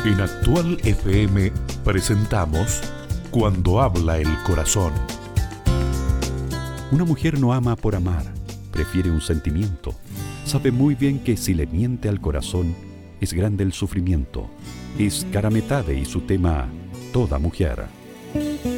En Actual FM presentamos Cuando habla el corazón. Una mujer no ama por amar, prefiere un sentimiento. Sabe muy bien que si le miente al corazón, es grande el sufrimiento. Es Cara Metade y su tema Toda Mujer.